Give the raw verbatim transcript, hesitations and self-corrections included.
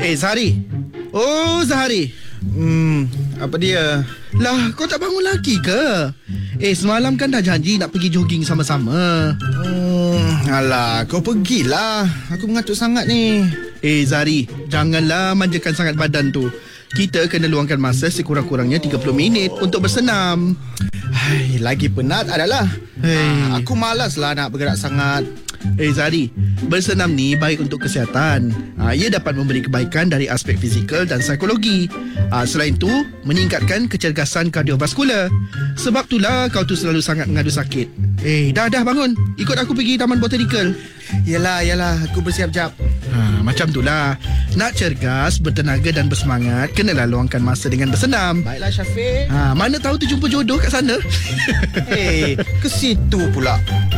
Eh, Zahari. Oh, Zahari. Hmm, apa dia? Lah, kau tak bangun lagi ke? Eh, semalam kan dah janji nak pergi jogging sama-sama. Hmm, alah, kau pergilah. Aku mengantuk sangat ni. Eh, Zahari, janganlah manjakan sangat badan tu. Kita kena luangkan masa sekurang-kurangnya tiga puluh minit untuk bersenam. Hai, lagi penat adalah Hey. ah, aku malas lah nak bergerak sangat. Eh, Zahari, bersenam ni baik untuk kesihatan. ha, Ia dapat memberi kebaikan dari aspek fizikal dan psikologi. ha, Selain tu, meningkatkan kecergasan kardiovaskular. Sebab itulah kau tu selalu sangat mengadu sakit. Eh, dah dah bangun. Ikut aku pergi taman botanical. Yalah, yalah, aku bersiap jap. ha, Macam itulah. Nak cergas, bertenaga dan bersemangat, kenalah luangkan masa dengan bersenam. Baiklah, Syafiq. ha, Mana tahu tu jumpa jodoh kat sana. Hei, ke situ pula.